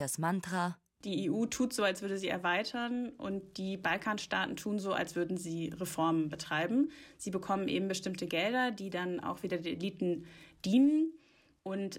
Das Mantra: Die EU tut so, als würde sie erweitern, und die Balkanstaaten tun so, als würden sie Reformen betreiben. Sie bekommen eben bestimmte Gelder, die dann auch wieder den Eliten dienen. Und